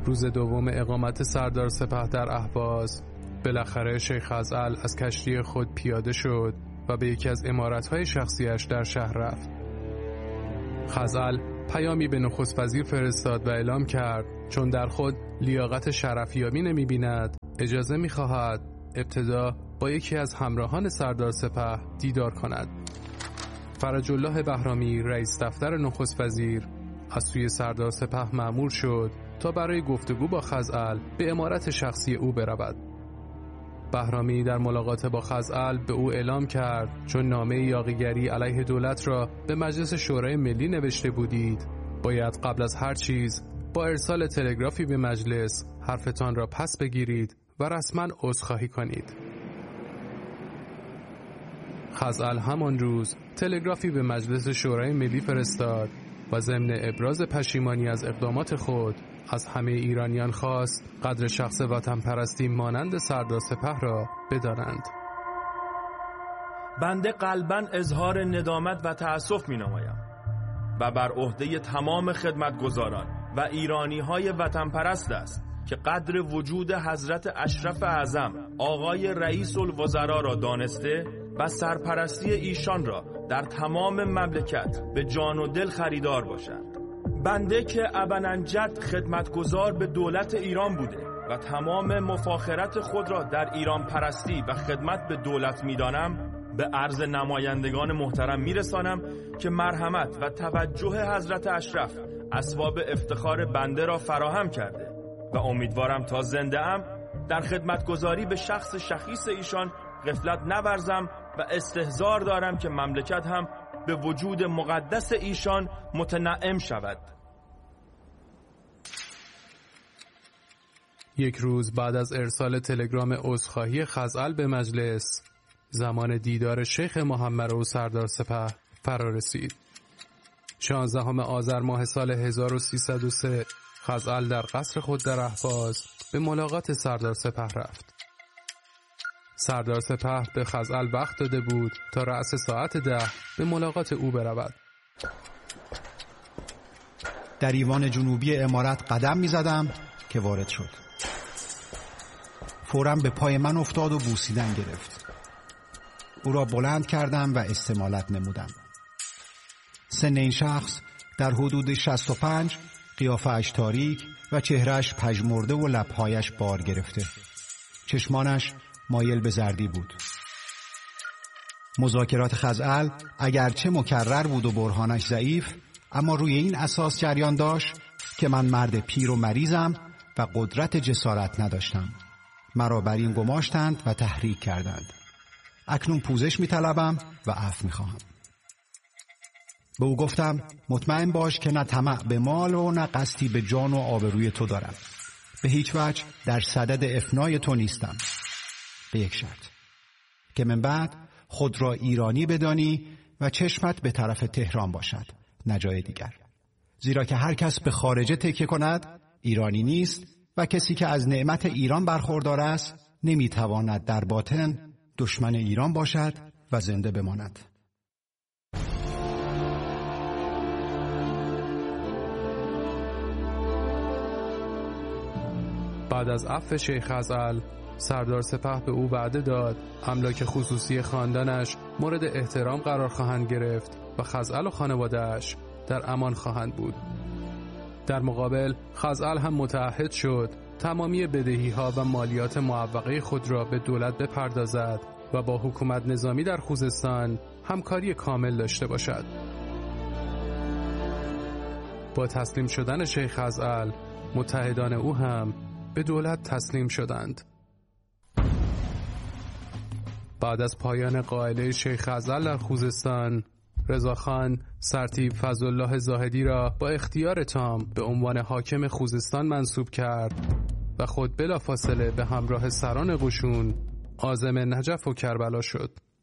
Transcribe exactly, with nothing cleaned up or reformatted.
روز دوم اقامت سردار سپه در اهواز، بالاخره شیخ خزعل از کشتی خود پیاده شد و به یکی از عمارت‌های شخصیش در شهر رفت. خزعل پیامی به نخست وزیر فرستاد و اعلام کرد چون در خود لیاقت شرفیابی نمی‌بیند، اجازه می‌خواهد ابتدا با یکی از همراهان سردار سپه دیدار کند. فرج الله بهرامی رئیس دفتر نخست وزیر از سوی سردار سپه مأمور شد تا برای گفتگو با خزعل به عمارت شخصی او برود. بهرامی در ملاقات با خزعل به او اعلام کرد چون نامه یاغیگری علیه دولت را به مجلس شورای ملی نوشته بودید، باید قبل از هر چیز با ارسال تلگرافی به مجلس حرفتان را پس بگیرید و رسما عذرخواهی کنید. خزعل همان روز تلگرافی به مجلس شورای ملی فرستاد و ضمن ابراز پشیمانی از اقدامات خود از همه ایرانیان خواست قدر شخص وطن پرستی مانند سردار سپه را بدانند. بنده قلباً اظهار ندامت و تأسف می نمایم و بر عهده تمام خدمتگزاران و ایرانی های وطن پرست است که قدر وجود حضرت اشرف اعظم آقای رئیس الوزراء را دانسته و سرپرستی ایشان را در تمام مملکت به جان و دل خریدار باشند. بنده که ابننجد خدمتگزار به دولت ایران بوده و تمام مفاخرت خود را در ایران پرستی و خدمت به دولت میدانم، به عرض نمایندگان محترم میرسانم که مرحمت و توجه حضرت اشرف اسباب افتخار بنده را فراهم کرده و امیدوارم تا زنده ام در خدمتگزاری به شخص شخیص ایشان غفلت نورزم و استحضار دارم که مملکت هم به وجود مقدس ایشان متنعم شود. یک روز بعد از ارسال تلگرام عذرخواهی خزعل به مجلس، زمان دیدار شیخ محمد سردار سپه فرا رسید. شانزدهم آذر ماه سال هزار و سیصد و سه خزعل در قصر خود در اهواز به ملاقات سردار سپه رفت. سردار سپه به خزعل وقت داده بود تا رأس ساعت ده به ملاقات او برود. در ایوان جنوبی عمارت قدم می زدم که وارد شد. فوراً به پای من افتاد و بوسیدن گرفت. او را بلند کردم و استمالت نمودم. سن این شخص در حدود شصت و پنج، قیافه‌اش تاریک و چهرهش پژمرده و لب‌هایش بار گرفته. چشمانش مایل به زردی بود. مذاکرات خزعل اگرچه مکرر بود و برهانش ضعیف، اما روی این اساس جریان داشت که من مرد پیر و مریضم و قدرت جسارت نداشتم. مرا بر این گماشتند و تحریک کردند. اکنون پوزش می طلبم و عفو می خواهم. به او گفتم مطمئن باش که نه طمع به مال و نه قصدی به جان و آبروی تو دارم. به هیچ وجه در صدد افنای تو نیستم، به یک شرط، که من بعد خود را ایرانی بدانی و چشمت به طرف تهران باشد، نه جای دیگر. زیرا که هر کس به خارجه تکیه کند ایرانی نیست و کسی که از نعمت ایران برخوردار است نمیتواند در باطن دشمن ایران باشد و زنده بماند. بعد از عفو شیخ خزعل، سردار سپه به او وعده داد املاک خصوصی خاندانش مورد احترام قرار خواهند گرفت و خزعل و خانواده‌اش در امان خواهند بود. در مقابل خزعل هم متعهد شد تمامی بدهی‌ها و مالیات معوقه خود را به دولت بپردازد و با حکومت نظامی در خوزستان همکاری کامل داشته باشد. با تسلیم شدن شیخ خزعل، متحدان او هم به دولت تسلیم شدند. بعد از پایان قائله شیخ خزعل در خوزستان، رضاخان سرتیپ فضلالله زاهدی را با اختیار تام به عنوان حاکم خوزستان منصوب کرد و خود بلافاصله به همراه سران قشون عازم نجف و کربلا شد.